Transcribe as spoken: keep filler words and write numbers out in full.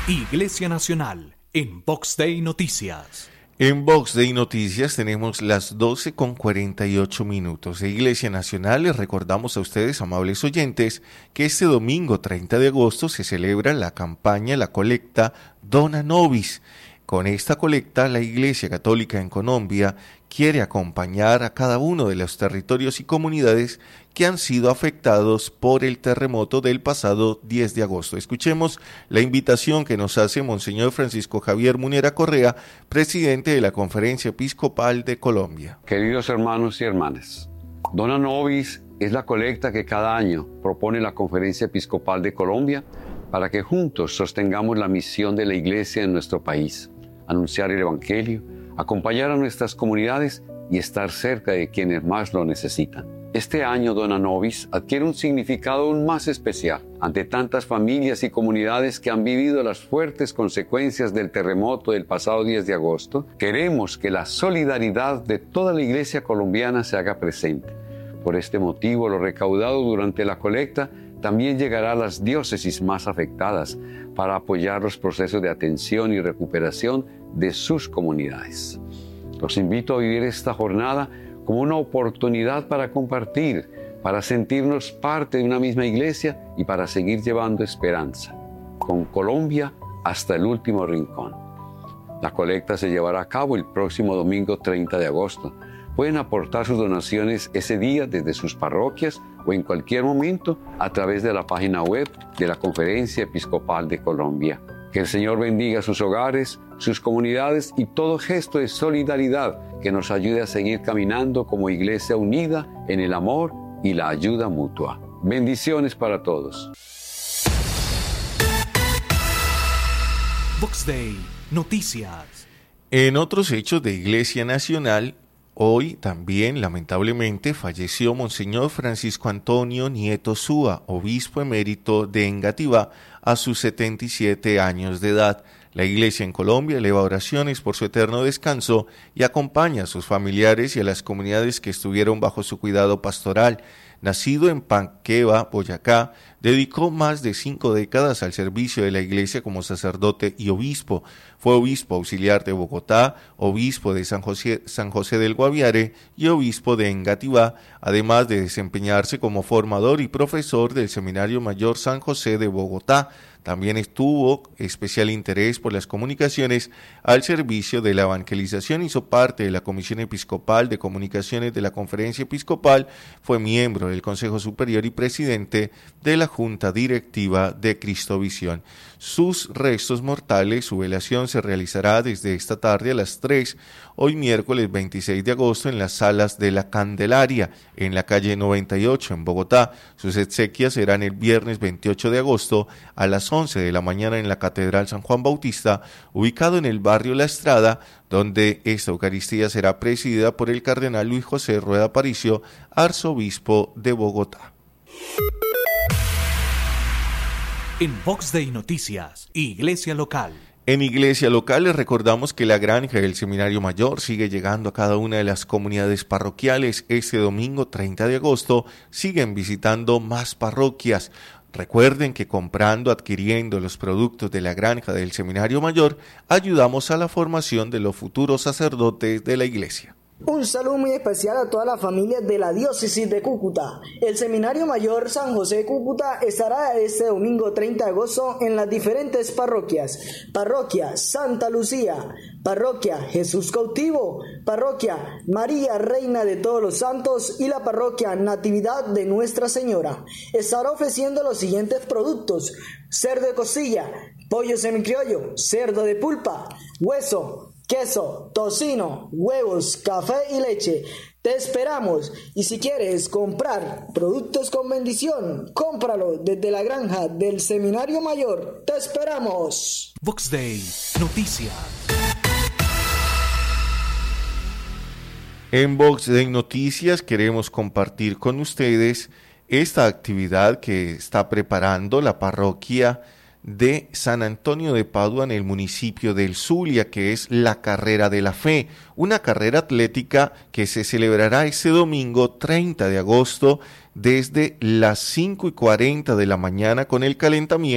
Iglesia Nacional, en Vox Day Noticias. En Vox Day Noticias tenemos las doce con cuarenta y ocho minutos. De Iglesia Nacional les recordamos a ustedes, amables oyentes, que este domingo treinta de agosto se celebra la campaña, la colecta Dona Nobis. Con esta colecta, la Iglesia Católica en Colombia quiere acompañar a cada uno de los territorios y comunidades que han sido afectados por el terremoto del pasado diez de agosto. Escuchemos la invitación que nos hace Monseñor Francisco Javier Munera Correa, presidente de la Conferencia Episcopal de Colombia. Queridos hermanos y hermanas, Dona Nobis es la colecta que cada año propone la Conferencia Episcopal de Colombia para que juntos sostengamos la misión de la Iglesia en nuestro país, anunciar el Evangelio, acompañar a nuestras comunidades y estar cerca de quienes más lo necesitan. Este año Dona Nobis adquiere un significado aún más especial ante tantas familias y comunidades que han vivido las fuertes consecuencias del terremoto del pasado diez de agosto. Queremos que la solidaridad de toda la Iglesia colombiana se haga presente. Por este motivo, lo recaudado durante la colecta también llegará a las diócesis más afectadas para apoyar los procesos de atención y recuperación de sus comunidades. Los invito a vivir esta jornada como una oportunidad para compartir, para sentirnos parte de una misma iglesia y para seguir llevando esperanza, con Colombia hasta el último rincón. La colecta se llevará a cabo el próximo domingo treinta de agosto. Pueden aportar sus donaciones ese día desde sus parroquias o en cualquier momento a través de la página web de la Conferencia Episcopal de Colombia. Que el Señor bendiga sus hogares, sus comunidades y todo gesto de solidaridad que nos ayude a seguir caminando como iglesia unida en el amor y la ayuda mutua. Bendiciones para todos. Vox Day Noticias. En otros hechos de Iglesia Nacional, hoy también, lamentablemente, falleció Monseñor Francisco Antonio Nieto Súa, obispo emérito de Engativá, a sus setenta y siete años de edad. La Iglesia en Colombia eleva oraciones por su eterno descanso y acompaña a sus familiares y a las comunidades que estuvieron bajo su cuidado pastoral. Nacido en Panqueva, Boyacá, dedicó más de cinco décadas al servicio de la Iglesia como sacerdote y obispo. Fue obispo auxiliar de Bogotá, obispo de San José, San José del Guaviare y obispo de Engativá, además de desempeñarse como formador y profesor del Seminario Mayor San José de Bogotá. También estuvo especial interés por las comunicaciones al servicio de la evangelización, hizo parte de la Comisión Episcopal de Comunicaciones de la Conferencia Episcopal, fue miembro del Consejo Superior y presidente de la Junta Directiva de Cristovisión. Sus restos mortales, su velación se realizará desde esta tarde a las tres, hoy miércoles veintiséis de agosto, en las salas de la Candelaria, en la calle noventa y ocho, en Bogotá. Sus exequias serán el viernes veintiocho de agosto a las once de la mañana en la Catedral San Juan Bautista, ubicado en el barrio La Estrada, donde esta Eucaristía será presidida por el cardenal Luis José Rueda Aparicio, arzobispo de Bogotá. En Vox Day Noticias, Iglesia Local. En Iglesia Local les recordamos que la granja del Seminario Mayor sigue llegando a cada una de las comunidades parroquiales. Este domingo treinta de agosto siguen visitando más parroquias. Recuerden que comprando, adquiriendo los productos de la granja del Seminario Mayor, ayudamos a la formación de los futuros sacerdotes de la Iglesia. Un saludo muy especial a todas las familias de la diócesis de Cúcuta. El Seminario Mayor San José de Cúcuta estará este domingo treinta de agosto en las diferentes parroquias. Parroquia Santa Lucía, Parroquia Jesús Cautivo, Parroquia María Reina de todos los Santos y la Parroquia Natividad de Nuestra Señora. Estará ofreciendo los siguientes productos: cerdo de costilla, pollo semicriollo, cerdo de pulpa, hueso, queso, tocino, huevos, café y leche. Te esperamos. Y si quieres comprar productos con bendición, cómpralo desde la granja del Seminario Mayor. Te esperamos. Vox Day Noticias. En Vox Day Noticias queremos compartir con ustedes esta actividad que está preparando la parroquia de San Antonio de Padua en el municipio del Zulia, que es la Carrera de la Fe, una carrera atlética que se celebrará este domingo treinta de agosto desde las cinco y cuarenta de la mañana con el calentamiento